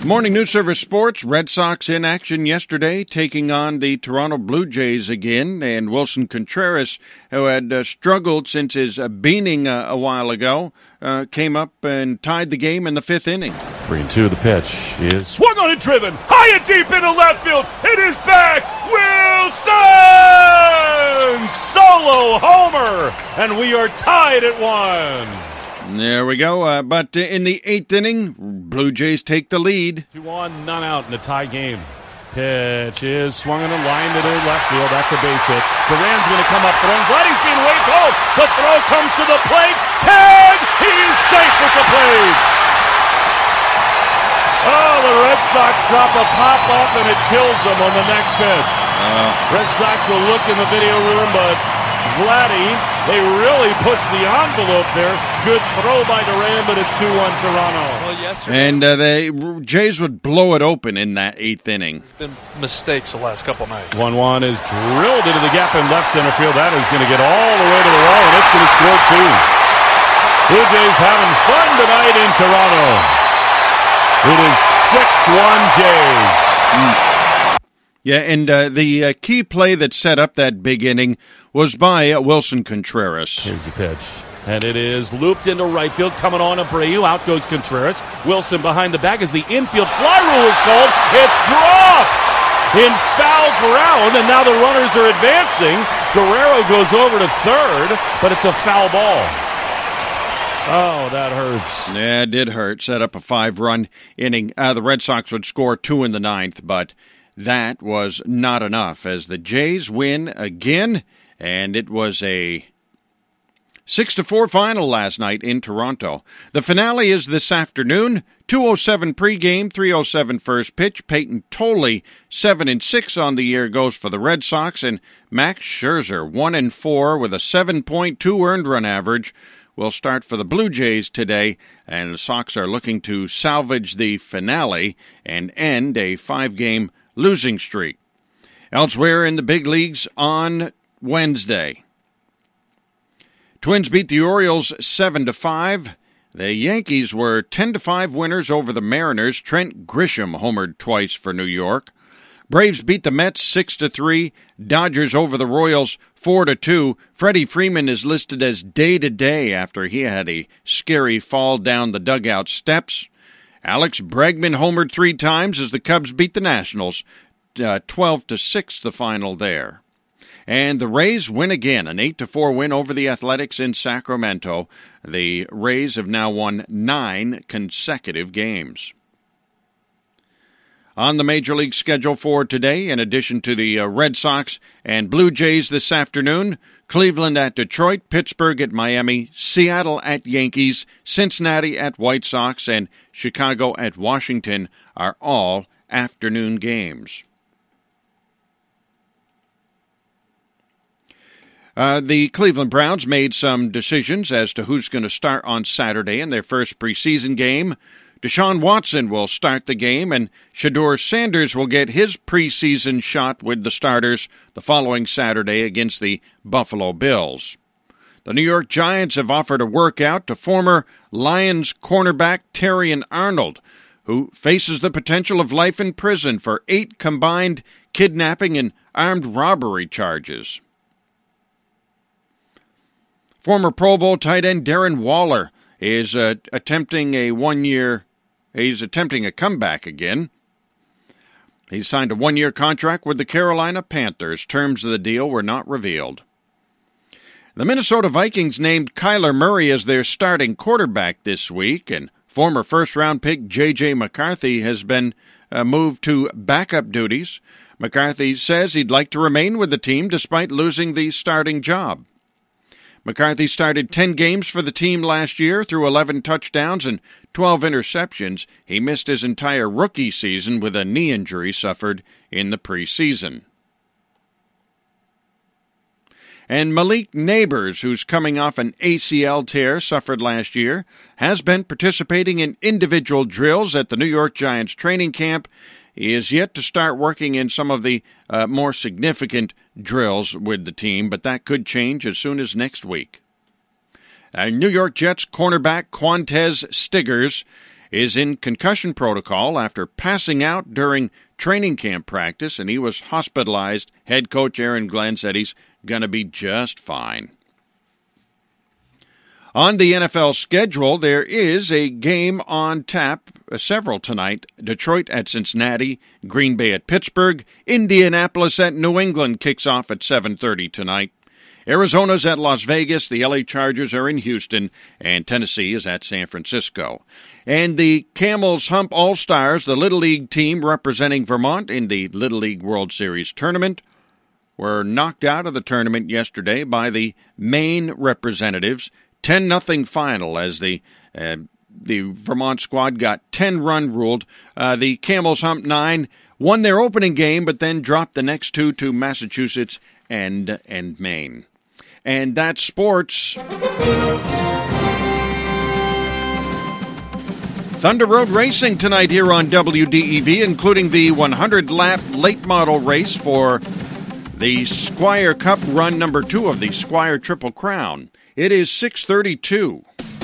Morning News Service Sports. Red Sox in action yesterday, taking on the Toronto Blue Jays again. And Wilson Contreras, who had struggled since his beaning a while ago, came up and tied the game in the fifth inning. 3-2, the pitch is swung on and driven. High and deep into left field. It is back. Wilson! Solo homer. And we are tied at 1. There we go. But in the eighth inning, Blue Jays take the lead. 2-1, none out in a tie game. Pitch is swung on a line to the left field. That's a base hit. Duran's going to come up throwing. Vladdy's being waved home. The throw comes to the plate. Tag! He's safe at the plate. Oh, the Red Sox drop a pop-up and it kills them on the next pitch. Red Sox will look in the video room, but Vladdy, they really pushed the envelope there. Good throw by Duran, but it's 2-1 Toronto. Well, and the Jays would blow it open in that eighth inning. Been mistakes the last couple nights. 1-1 is drilled into the gap in left center field. That is going to get all the way to the wall, and it's going to score 2. Blue Jays having fun tonight in Toronto. It is 6-1 Jays. Yeah, and the key play that set up that big inning was by Wilson Contreras. Here's the pitch. And it is looped into right field, coming on Abreu. Out goes Contreras. Wilson behind the bag as the infield fly rule is called. It's dropped in foul ground, and now the runners are advancing. Guerrero goes over to third, but it's a foul ball. Oh, that hurts. Yeah, it did hurt. Set up a 5-run inning. The Red Sox would score 2 in the ninth, but that was not enough as the Jays win again, and it was a 6-4 final last night in Toronto. The finale is this afternoon, 2:07 pregame, 3:07 first pitch. Peyton Tolley, 7-6 on the year, goes for the Red Sox, and Max Scherzer, 1-4 with a 7.2 earned run average, will start for the Blue Jays today, and the Sox are looking to salvage the finale and end a 5-game losing streak. Elsewhere in the big leagues on Wednesday, Twins beat the Orioles 7-5. The Yankees were 10-5 winners over the Mariners. Trent Grisham homered twice for New York. Braves beat the Mets 6-3. Dodgers over the Royals 4-2. Freddie Freeman is listed as day-to-day after he had a scary fall down the dugout steps. Alex Bregman homered 3 times as the Cubs beat the Nationals 12-6 the final there. And the Rays win again, an 8-4 win over the Athletics in Sacramento. The Rays have now won 9 consecutive games. On the Major League schedule for today, in addition to the Red Sox and Blue Jays this afternoon, Cleveland at Detroit, Pittsburgh at Miami, Seattle at Yankees, Cincinnati at White Sox, and Chicago at Washington are all afternoon games. The Cleveland Browns made some decisions as to who's going to start on Saturday in their first preseason game. Deshaun Watson will start the game, and Shedeur Sanders will get his preseason shot with the starters the following Saturday against the Buffalo Bills. The New York Giants have offered a workout to former Lions cornerback Terrion Arnold, who faces the potential of life in prison for 8 combined kidnapping and armed robbery charges. Former Pro Bowl tight end Darren Waller is attempting a comeback again. He signed a 1-year contract with the Carolina Panthers. Terms of the deal were not revealed. The Minnesota Vikings named Kyler Murray as their starting quarterback this week, and former first-round pick J.J. McCarthy has been moved to backup duties. McCarthy says he'd like to remain with the team despite losing the starting job. McCarthy started 10 games for the team last year, threw 11 touchdowns and 12 interceptions. He missed his entire rookie season with a knee injury suffered in the preseason. And Malik Neighbors, who's coming off an ACL tear suffered last year, has been participating in individual drills at the New York Giants training camp. He is yet to start working in some of the more significant drills with the team, but that could change as soon as next week. New York Jets cornerback Quantez Stiggers is in concussion protocol after passing out during training camp practice, and he was hospitalized. Head coach Aaron Glenn said he's going to be just fine. On the NFL schedule, there is a game on tap, several tonight. Detroit at Cincinnati, Green Bay at Pittsburgh, Indianapolis at New England kicks off at 7:30 tonight. Arizona's at Las Vegas, the LA Chargers are in Houston, and Tennessee is at San Francisco. And the Camels Hump All-Stars, the Little League team representing Vermont in the Little League World Series tournament, were knocked out of the tournament yesterday by the Maine representatives. 10-0 final as the Vermont squad got 10-run ruled. The Camels Hump 9 won their opening game, but then dropped the next two to Massachusetts and Maine. And that's sports. Thunder Road Racing tonight here on WDEV, including the 100-lap late model race for the Squire Cup run number 2 of the Squire Triple Crown. It is 6:32.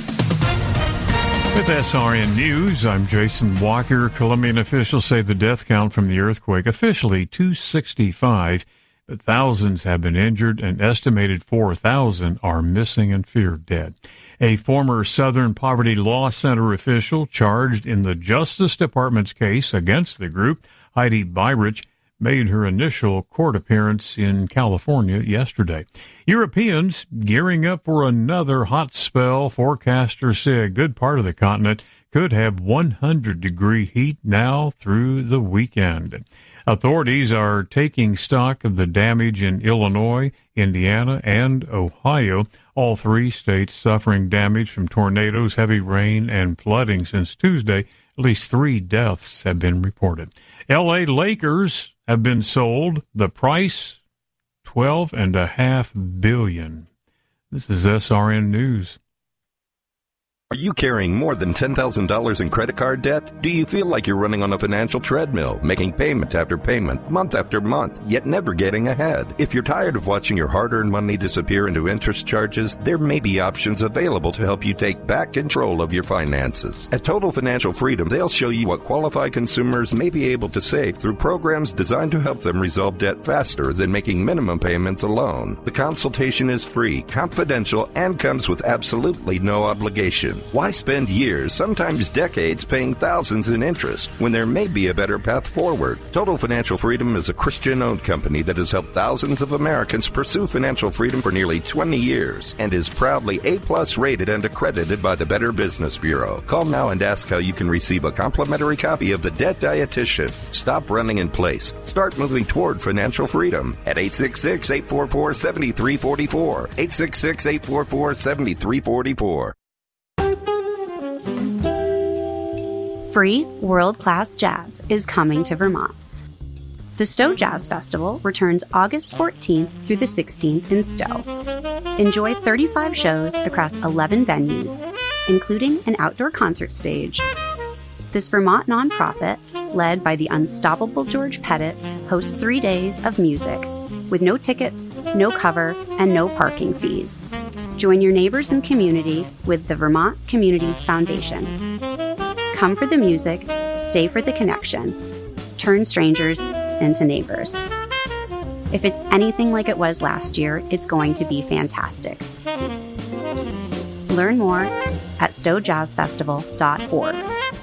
With SRN News, I'm Jason Walker. Colombian officials say the death count from the earthquake officially 265, but thousands have been injured. An estimated 4,000 are missing and feared dead. A former Southern Poverty Law Center official charged in the Justice Department's case against the group, Heidi Byrich, made her initial court appearance in California yesterday. Europeans gearing up for another hot spell. Forecasters say a good part of the continent could have 100-degree heat now through the weekend. Authorities are taking stock of the damage in Illinois, Indiana, and Ohio, all 3 states suffering damage from tornadoes, heavy rain, and flooding since Tuesday. At least 3 deaths have been reported. L.A. Lakers have been sold. The price, $12.5 billion. This is SRN News. Are you carrying more than $10,000 in credit card debt? Do you feel like you're running on a financial treadmill, making payment after payment, month after month, yet never getting ahead? If you're tired of watching your hard-earned money disappear into interest charges, there may be options available to help you take back control of your finances. At Total Financial Freedom, they'll show you what qualified consumers may be able to save through programs designed to help them resolve debt faster than making minimum payments alone. The consultation is free, confidential, and comes with absolutely no obligation. Why spend years, sometimes decades, paying thousands in interest when there may be a better path forward? Total Financial Freedom is a Christian-owned company that has helped thousands of Americans pursue financial freedom for nearly 20 years and is proudly A+ rated and accredited by the Better Business Bureau. Call now and ask how you can receive a complimentary copy of The Debt Dietitian. Stop running in place. Start moving toward financial freedom at 866-844-7344. 866-844-7344. Free world-class jazz is coming to Vermont. The Stowe Jazz Festival returns August 14th through the 16th in Stowe. Enjoy 35 shows across 11 venues, including an outdoor concert stage. This Vermont nonprofit, led by the unstoppable George Pettit, hosts 3 days of music, with no tickets, no cover, and no parking fees. Join your neighbors and community with the Vermont Community Foundation. Come for the music, stay for the connection. Turn strangers into neighbors. If it's anything like it was last year, it's going to be fantastic. Learn more at stowejazzfestival.org.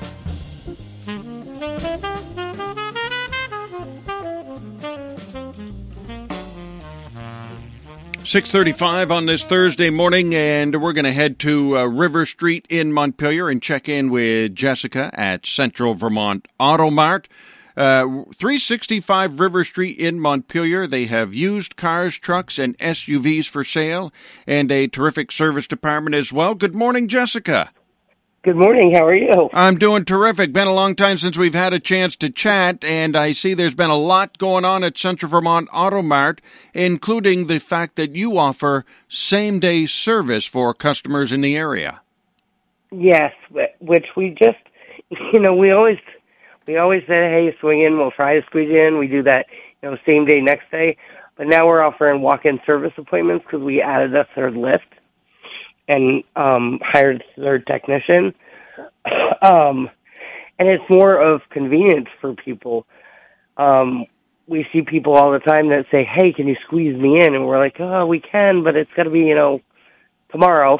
6:35 on this Thursday morning, and we're going to head to River Street in Montpelier and check in with Jessica at Central Vermont Auto Mart. 365 River Street in Montpelier. They have used cars, trucks, and SUVs for sale, and a terrific service department as well. Good morning, Jessica. Good morning. How are you? I'm doing terrific. Been a long time since we've had a chance to chat, and I see there's been a lot going on at Central Vermont Auto Mart, including the fact that you offer same-day service for customers in the area. Yes, which we just, we always say, hey, swing in, we'll try to squeeze you in. We do that, same day, next day. But now we're offering walk-in service appointments because we added a third lift and hired a third technician. and it's more of convenience for people. We see people all the time that say, "Hey, can you squeeze me in?" And we're like, "Oh, we can, but it's got to be, tomorrow."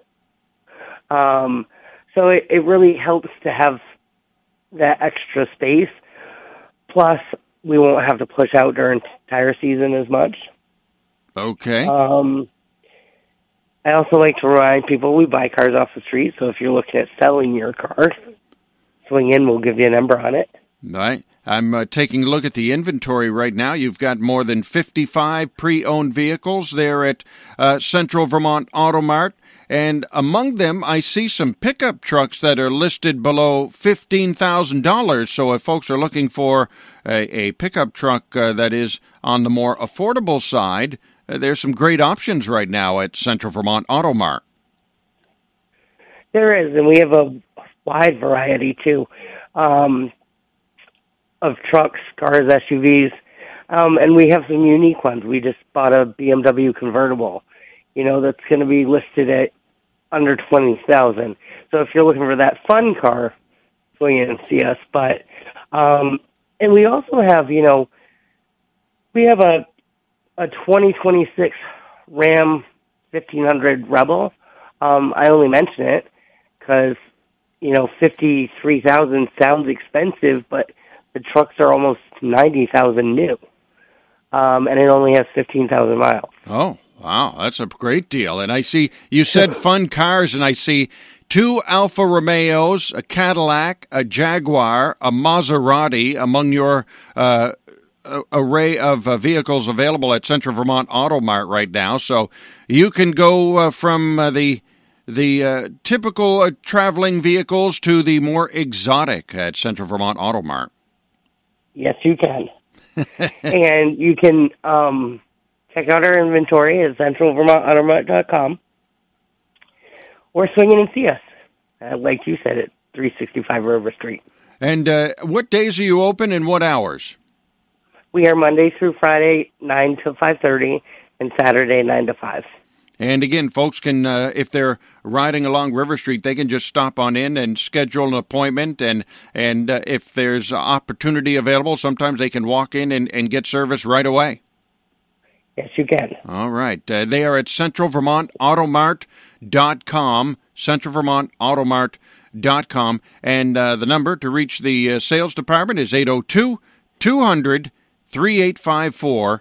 So it really helps to have that extra space. Plus, we won't have to push out during tire season as much. Okay. I also like to remind people we buy cars off the street, so if you're looking at selling your car, swing in, we'll give you a number on it. Right. I'm taking a look at the inventory right now. You've got more than 55 pre-owned vehicles there at Central Vermont Auto Mart. And among them, I see some pickup trucks that are listed below $15,000. So if folks are looking for a pickup truck that is on the more affordable side, there's some great options right now at Central Vermont Auto Mart. There is, and we have a wide variety, too, of trucks, cars, SUVs, and we have some unique ones. We just bought a BMW convertible, that's going to be listed at under $20,000. So if you're looking for that fun car, swing in and see us. But and we also have, we have a 2026 Ram 1500 Rebel. I only mention it because $53,000 sounds expensive, but the trucks are almost $90,000 new, and it only has 15,000 miles. Oh. Wow, that's a great deal. And I see you said fun cars, and I see 2 Alfa Romeos, a Cadillac, a Jaguar, a Maserati among your array of vehicles available at Central Vermont Auto Mart right now. So you can go from the typical traveling vehicles to the more exotic at Central Vermont Auto Mart. Yes, you can. And you can check out our inventory at centralvermontautomart.com or swing in and see us, like you said, at 365 River Street. And what days are you open and what hours? We are Monday through Friday, 9 to 5:30, and Saturday, 9 to 5. And again, folks can, if they're riding along River Street, they can just stop on in and schedule an appointment. And if there's opportunity available, sometimes they can walk in and get service right away. Yes, you can. All right. They are at centralvermontautomart.com, centralvermontautomart.com. And the number to reach the sales department is 802-200-3854,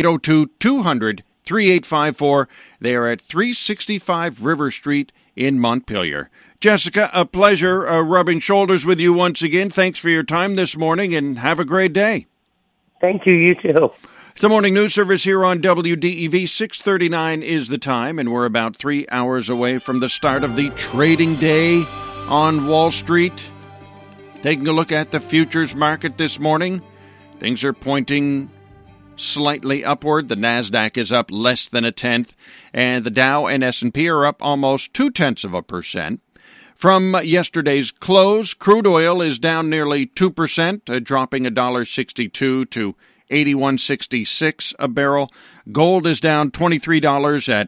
802-200-3854. They are at 365 River Street in Montpelier. Jessica, a pleasure rubbing shoulders with you once again. Thanks for your time this morning, and have a great day. Thank you. You too. It's the morning news service here on WDEV. 6:39 is the time, and we're about 3 hours away from the start of the trading day on Wall Street. Taking a look at the futures market this morning, things are pointing slightly upward. The NASDAQ is up less than 1/10, and the Dow and S&P are up almost 0.2%. From yesterday's close, crude oil is down nearly 2%, dropping $1.62 to $81.66 a barrel. Gold is down $23 at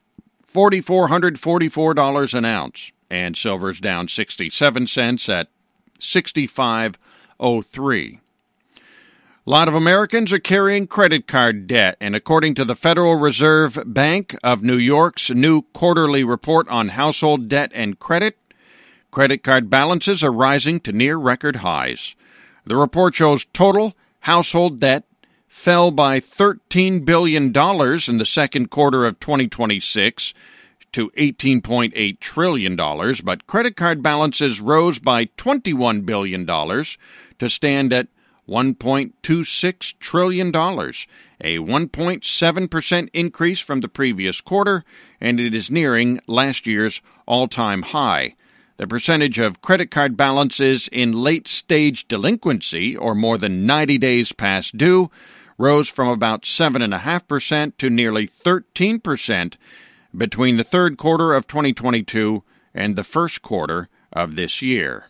$4,444 an ounce, and silver's down 67 cents at $65.03. A lot of Americans are carrying credit card debt, and according to the Federal Reserve Bank of New York's new quarterly report on household debt and credit card balances are rising to near record highs. The report shows total household debt fell by $13 billion in the second quarter of 2026 to $18.8 trillion, but credit card balances rose by $21 billion to stand at $1.26 trillion, a 1.7% increase from the previous quarter, and it is nearing last year's all-time high. The percentage of credit card balances in late-stage delinquency, or more than 90 days past due, rose from about 7.5% to nearly 13% between the third quarter of 2022 and the first quarter of this year.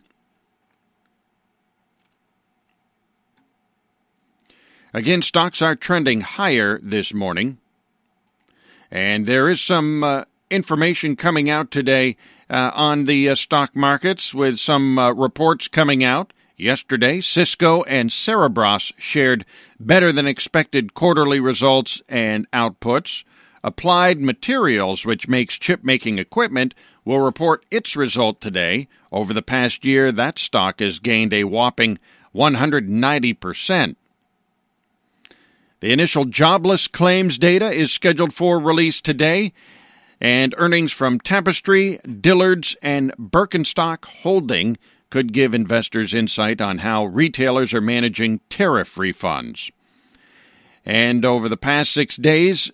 Again, stocks are trending higher this morning, and there is some information coming out today on the stock markets with some reports coming out. Yesterday, Cisco and Cerebras shared better-than-expected quarterly results and outputs. Applied Materials, which makes chip-making equipment, will report its result today. Over the past year, that stock has gained a whopping 190%. The initial jobless claims data is scheduled for release today, and earnings from Tapestry, Dillard's, and Birkenstock Holding could give investors insight on how retailers are managing tariff refunds. And over the past 60 days,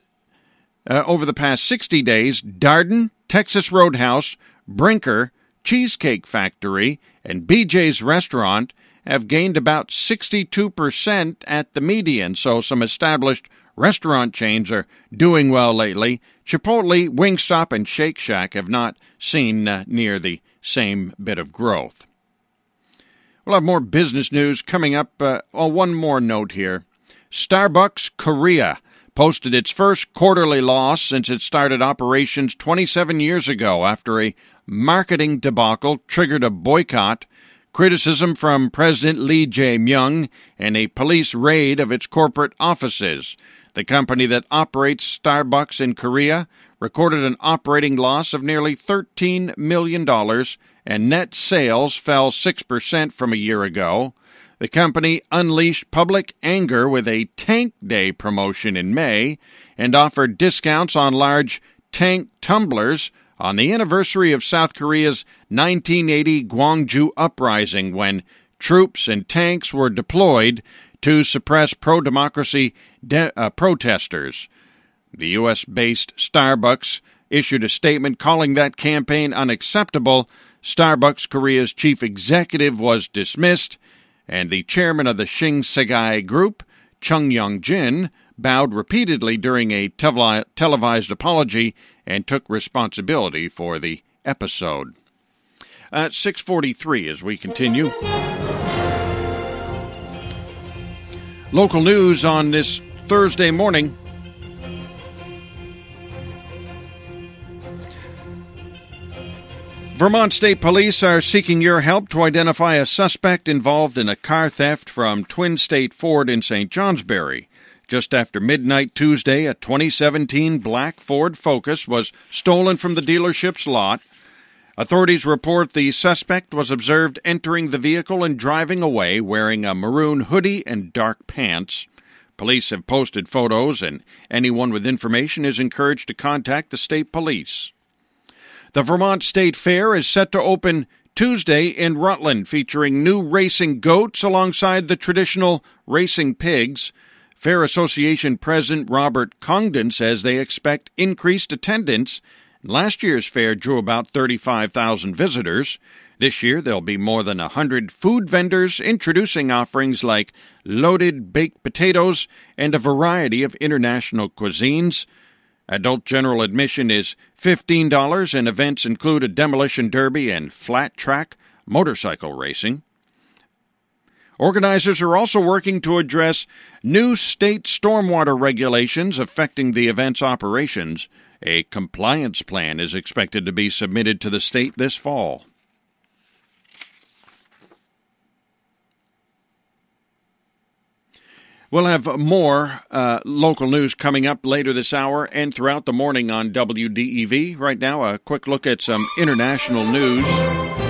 Darden, Texas Roadhouse, Brinker, Cheesecake Factory, and BJ's Restaurant have gained about 62% at the median, so some established restaurant chains are doing well lately. Chipotle, Wingstop, and Shake Shack have not seen near the same bit of growth. We'll have more business news coming up. One more note here. Starbucks Korea posted its first quarterly loss since it started operations 27 years ago after a marketing debacle triggered a boycott, criticism from President Lee Jae-myung, and a police raid of its corporate offices. The company that operates Starbucks in Korea recorded an operating loss of nearly $13 million, and net sales fell 6% from a year ago. The company unleashed public anger with a Tank Day promotion in May and offered discounts on large tank tumblers on the anniversary of South Korea's 1980 Gwangju uprising, when troops and tanks were deployed to suppress pro-democracy protesters. The U.S.-based Starbucks issued a statement calling that campaign unacceptable. Starbucks Korea's chief executive was dismissed, and the chairman of the Shinsegae Group, Chung Young-jin, bowed repeatedly during a televised apology and took responsibility for the episode. At 6:43 as we continue. Local news on this Thursday morning. Vermont State Police are seeking your help to identify a suspect involved in a car theft from Twin State Ford in St. Johnsbury. Just after midnight Tuesday, a 2017 black Ford Focus was stolen from the dealership's lot. Authorities report the suspect was observed entering the vehicle and driving away wearing a maroon hoodie and dark pants. Police have posted photos, and anyone with information is encouraged to contact the state police. The Vermont State Fair is set to open Tuesday in Rutland, featuring new racing goats alongside the traditional racing pigs. Fair Association President Robert Congdon says they expect increased attendance. Last year's fair drew about 35,000 visitors. This year there'll be more than 100 food vendors introducing offerings like loaded baked potatoes and a variety of international cuisines. Adult general admission is $15, and events include a demolition derby and flat track motorcycle racing. Organizers are also working to address new state stormwater regulations affecting the event's operations. A compliance plan is expected to be submitted to the state this fall. We'll have more local news coming up later this hour and throughout the morning on WDEV. Right now, a quick look at some international news.